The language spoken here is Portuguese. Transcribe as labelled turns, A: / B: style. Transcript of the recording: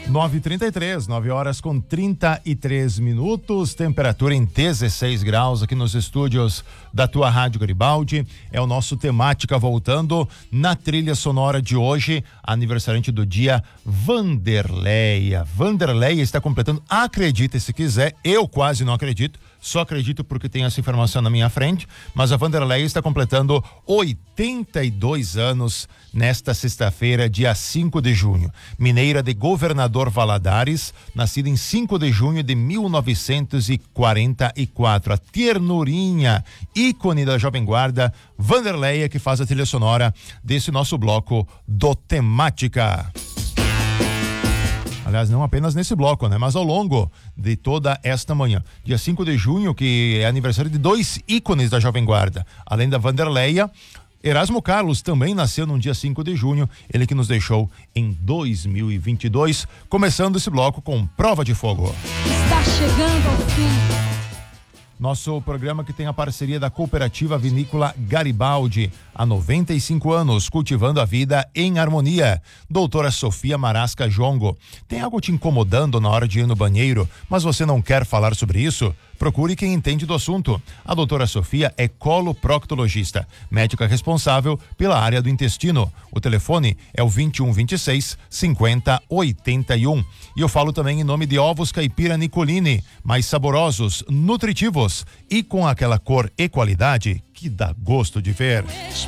A: 9h33, 9 horas com 33 minutos, temperatura em 16 graus aqui nos estúdios da tua Rádio Garibaldi. É o nosso Temática voltando na trilha sonora de hoje, aniversariante do dia, Vanderleia. Vanderleia está completando, acredite se quiser, eu quase não acredito, só acredito porque tem essa informação na minha frente, mas a Vanderleia está completando 82 anos nesta sexta-feira, dia 5 de junho. Mineira de Governador Valadares, nascida em 5 de junho de 1944. A ternurinha, ícone da Jovem Guarda, Vanderleia, que faz a trilha sonora desse nosso bloco do Temática. Aliás, não apenas nesse bloco, né? Mas ao longo de toda esta manhã. Dia 5 de junho, que é aniversário de dois ícones da Jovem Guarda. Além da Vanderleia, Erasmo Carlos também nasceu no dia 5 de junho, ele que nos deixou em 2022. Começando esse bloco com Prova de Fogo.
B: Está chegando ao fim.
A: Nosso programa que tem a parceria da Cooperativa Vinícola Garibaldi, há 95 anos, cultivando a vida em harmonia. Doutora Sofia Marasca Jongo. Tem algo te incomodando na hora de ir no banheiro, mas você não quer falar sobre isso? Procure quem entende do assunto. A doutora Sofia é coloproctologista, médica responsável pela área do intestino. O telefone é o 2126-5081. E eu falo também em nome de Ovos Caipira Nicolini, mais saborosos, nutritivos e com aquela cor e qualidade que dá gosto de ver.